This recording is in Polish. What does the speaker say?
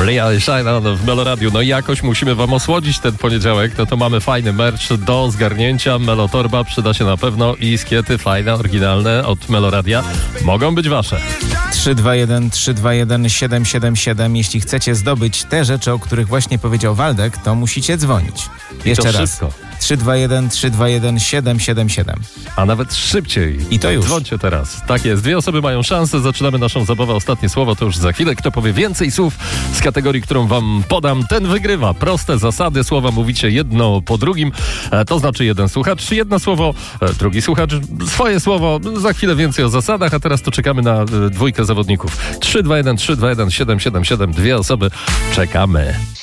Real Shine On w Meloradiu. No i jakoś musimy wam osłodzić ten poniedziałek. No to mamy fajny merch do zgarnięcia. Melotorba przyda się na pewno i skiety fajne, oryginalne od Meloradia mogą być wasze. 321 777. Jeśli chcecie zdobyć te rzeczy, o których właśnie powiedział Waldek, to musicie dzwonić. Jeszcze raz. Szybko. 321 777. A nawet szybciej. I to już. Dzwońcie teraz. Tak jest. 2 osoby mają szansę. Zaczynamy naszą zabawę. Ostatnie słowo to już za chwilę. Kto powie więcej słów z kategorii, którą wam podam, ten wygrywa. Proste zasady. Słowa mówicie jedno po drugim. To znaczy jeden słuchacz, jedno słowo, drugi słuchacz, swoje słowo. Za chwilę więcej o zasadach, a teraz to czekamy na dwójkę zawodników. 321 321 777. 2 osoby. Czekamy.